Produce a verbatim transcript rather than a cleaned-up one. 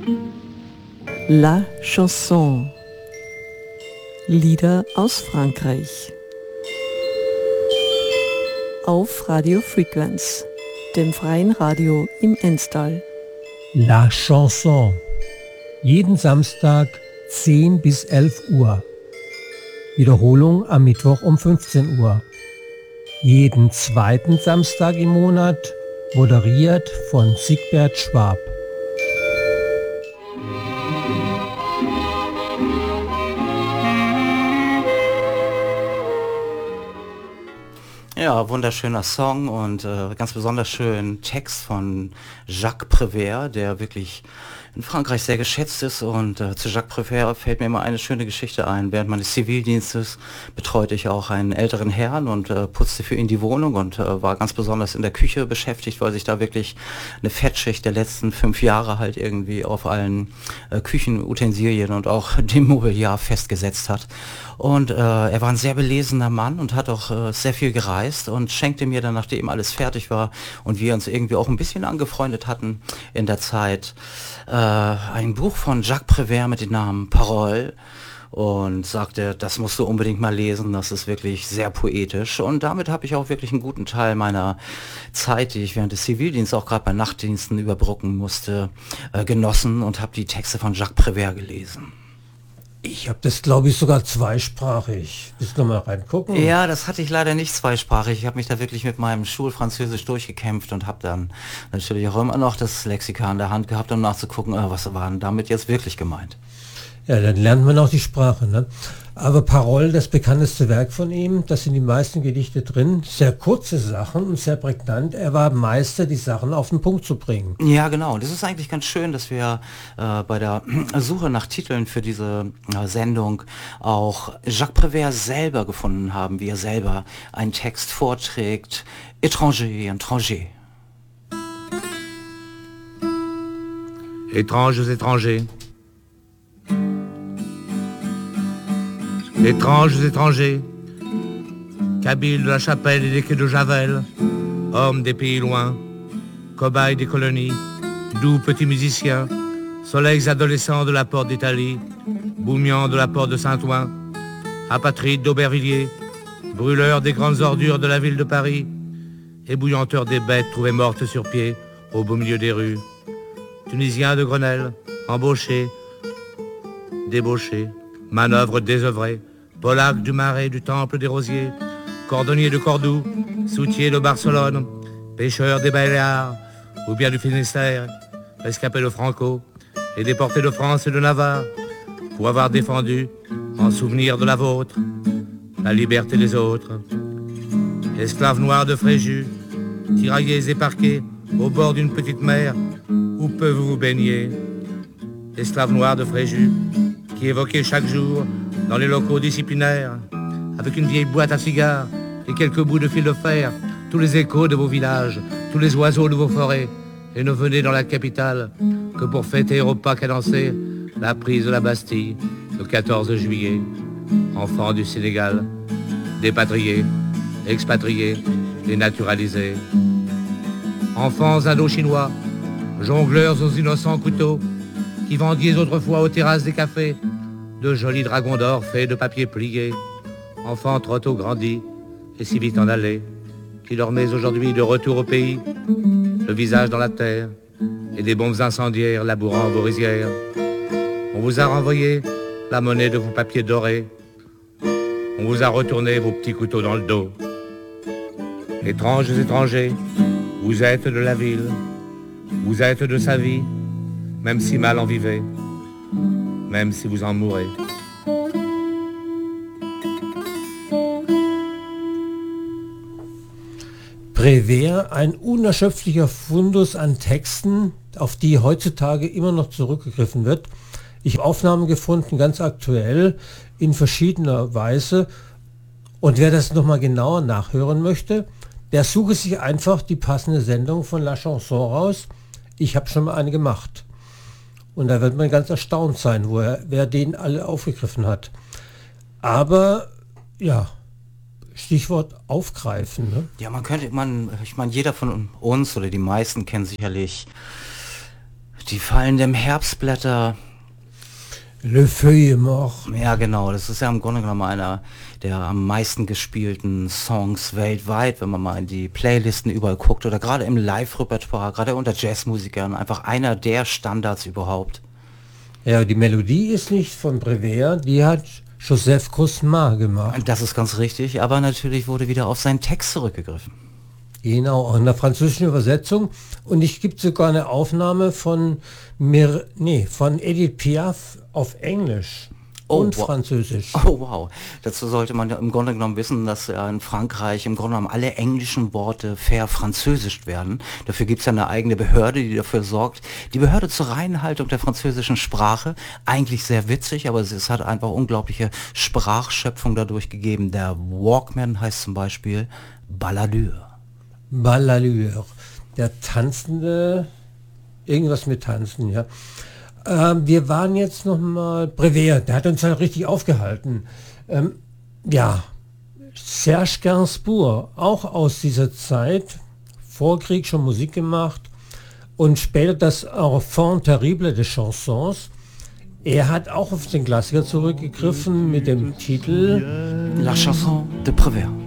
La Chanson. Lieder aus Frankreich. Auf Radio Frequenz, dem freien Radio im Enstal. La Chanson. Jeden Samstag zehn bis elf Uhr. Wiederholung am Mittwoch um fünfzehn Uhr. Jeden zweiten Samstag im Monat, moderiert von Sigbert Schwab. Ja, wunderschöner Song und äh, ganz besonders schön Text von Jacques Prévert, der wirklich in Frankreich sehr geschätzt ist, und äh, zu Jacques Prévert fällt mir immer eine schöne Geschichte ein. Während meines Zivildienstes betreute ich auch einen älteren Herrn und äh, putzte für ihn die Wohnung und äh, war ganz besonders in der Küche beschäftigt, weil sich da wirklich eine Fettschicht der letzten fünf Jahre halt irgendwie auf allen äh, Küchenutensilien und auch dem Mobiliar festgesetzt hat. Und äh, er war ein sehr belesener Mann und hat auch äh, sehr viel gereist und schenkte mir dann, nachdem alles fertig war und wir uns irgendwie auch ein bisschen angefreundet hatten in der Zeit, äh, ein Buch von Jacques Prévert mit dem Namen Parole, und sagte, das musst du unbedingt mal lesen, das ist wirklich sehr poetisch. Und damit habe ich auch wirklich einen guten Teil meiner Zeit, die ich während des Zivildienstes, auch gerade bei Nachtdiensten überbrücken musste, äh, genossen und habe die Texte von Jacques Prévert gelesen. Ich habe das, glaube ich, sogar zweisprachig. Willst du noch mal reingucken? Ja, das hatte ich leider nicht zweisprachig. Ich habe mich da wirklich mit meinem Schulfranzösisch durchgekämpft und habe dann natürlich auch immer noch das Lexikon in der Hand gehabt, um nachzugucken, äh, was war denn damit jetzt wirklich gemeint. Ja, dann lernt man auch die Sprache, ne? Aber Parole, das bekannteste Werk von ihm, das sind die meisten Gedichte drin. Sehr kurze Sachen und sehr prägnant. Er war Meister, die Sachen auf den Punkt zu bringen. Ja, genau. Das ist eigentlich ganz schön, dass wir äh, bei der Suche nach Titeln für diese äh, Sendung auch Jacques Prévert selber gefunden haben, wie er selber einen Text vorträgt. Étranger, étranger. Étranges étrangers. Étranges étrangers, Kabyles de la Chapelle et des quais de Javel, hommes des pays loin, cobayes des colonies, doux petits musiciens, soleils adolescents de la porte d'Italie, boumians de la porte de Saint-Ouen, apatrides d'Aubervilliers, brûleurs des grandes ordures de la ville de Paris, ébouillanteurs des bêtes trouvées mortes sur pied au beau milieu des rues, Tunisiens de Grenelle, embauchés, débauchés, manœuvres désœuvrées, Polacs du Marais, du Temple des Rosiers, cordonniers de Cordoue, soutiers de Barcelone, pêcheurs des Baléares, ou bien du Finistère, rescapés de Franco, et déportés de France et de Navarre, pour avoir défendu, en souvenir de la vôtre, la liberté des autres. Esclaves noirs de Fréjus, tiraillés et parqués au bord d'une petite mer, où peuvent vous baigner? Esclaves noirs de Fréjus, qui évoquaient chaque jour, dans les locaux disciplinaires, avec une vieille boîte à cigares et quelques bouts de fil de fer, tous les échos de vos villages, tous les oiseaux de vos forêts, et ne venez dans la capitale que pour fêter au pas cadencé la prise de la Bastille le quatorze juillet. Enfants du Sénégal, dépatriés, expatriés et naturalisés. Enfants indo-chinois, jongleurs aux innocents couteaux, qui vendiez autrefois aux terrasses des cafés de jolis dragons d'or faits de papier plié, enfants trop tôt grandis et si vite en allés, qui dormez aujourd'hui de retour au pays, le visage dans la terre et des bombes incendiaires labourant vos rizières. On vous a renvoyé la monnaie de vos papiers dorés, on vous a retourné vos petits couteaux dans le dos. Étranges étrangers, vous êtes de la ville, vous êtes de sa vie, même si mal en vivez, même si vous en mourrez. Prévert, ein unerschöpflicher Fundus an Texten, auf die heutzutage immer noch zurückgegriffen wird. Ich habe Aufnahmen gefunden, ganz aktuell, in verschiedener Weise. Und wer das nochmal genauer nachhören möchte, der suche sich einfach die passende Sendung von La Chanson raus. Ich habe schon mal eine gemacht. Und da wird man ganz erstaunt sein, wo er, wer den alle aufgegriffen hat. Aber, ja, Stichwort aufgreifen. Ne? Ja, man könnte, man, ich meine, jeder von uns oder die meisten kennen sicherlich Die fallenden Herbstblätter. Le Feuille Mort. Ja, genau. Das ist ja im Grunde genommen einer der am meisten gespielten Songs weltweit, wenn man mal in die Playlisten überall guckt oder gerade im Live-Repertoire, gerade unter Jazzmusikern, einfach einer der Standards überhaupt. Ja, die Melodie ist nicht von Prévert, die hat Joseph Cosma gemacht. Das ist ganz richtig, aber natürlich wurde wieder auf seinen Text zurückgegriffen. Genau, auch in der französischen Übersetzung. Und es gibt sogar eine Aufnahme von, Mir, nee, von Edith Piaf auf Englisch oh, und wow. Französisch. Oh wow, dazu sollte man ja im Grunde genommen wissen, dass ja in Frankreich im Grunde genommen alle englischen Worte verfranzösischt werden. Dafür gibt es ja eine eigene Behörde, die dafür sorgt. Die Behörde zur Reinhaltung der französischen Sprache. Eigentlich sehr witzig, aber es hat einfach unglaubliche Sprachschöpfung dadurch gegeben. Der Walkman heißt zum Beispiel Balladur. Balladur, der tanzende, irgendwas mit Tanzen, ja. Ähm, wir waren jetzt noch mal, Prévert, der hat uns halt richtig aufgehalten. Ähm, ja, Serge Gainsbourg, auch aus dieser Zeit, vor Krieg schon Musik gemacht und später das Enfant terrible des Chansons. Er hat auch auf den Klassiker zurückgegriffen mit dem Titel La chanson de Prévert.